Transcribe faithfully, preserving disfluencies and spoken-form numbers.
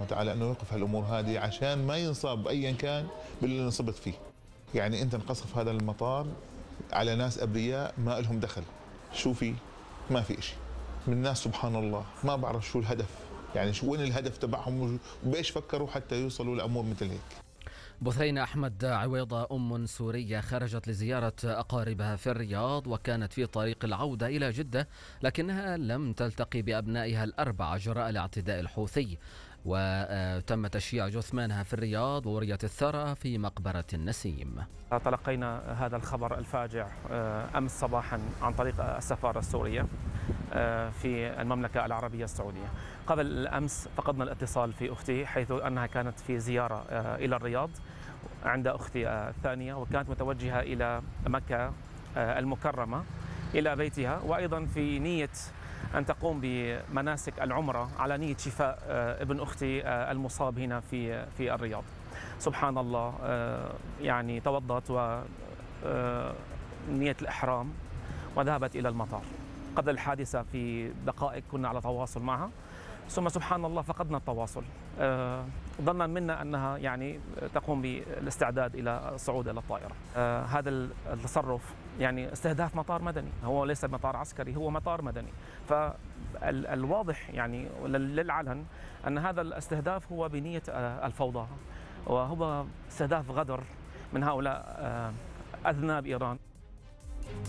وتعالى أنه يوقف هالأمور هذه عشان ما ينصاب أيا كان باللي انصبت فيه. يعني أنت انقصف هذا المطار على ناس أبرياء ما لهم دخل، شو في؟ ما في إشي من الناس. سبحان الله ما بعرف شو الهدف، يعني شو وين الهدف تبعهم وبايش فكروا حتى يوصلوا لأمور مثل هيك. بثينة أحمد عويضة أم سورية خرجت لزيارة أقاربها في الرياض وكانت في طريق العودة إلى جدة، لكنها لم تلتقي بأبنائها الأربعة جراء الاعتداء الحوثي، وتم تشييع جثمانها في الرياض ووريت الثرى في مقبرة النسيم. تلقينا هذا الخبر الفاجع أمس صباحا عن طريق السفارة السورية في المملكة العربية السعودية. قبل الأمس فقدنا الاتصال في أختي، حيث أنها كانت في زيارة إلى الرياض عند أختي الثانية، وكانت متوجهة إلى مكة المكرمة إلى بيتها، وأيضا في نية أن تقوم بمناسك العمرة على نية شفاء ابن أختي المصاب هنا في في الرياض. سبحان الله، يعني توضأت ونية الإحرام وذهبت إلى المطار. قبل الحادثة في دقائق كنا على تواصل معها، ثم سبحان الله فقدنا التواصل، ظنا منا أنها يعني تقوم بالاستعداد إلى الصعود إلى الطائرة. هذا التصرف يعني استهداف مطار مدني، هو ليس مطار عسكري، هو مطار مدني. فالواضح يعني للعلن أن هذا الاستهداف هو بنية الفوضى، وهو استهداف غدر من هؤلاء أذناب إيران.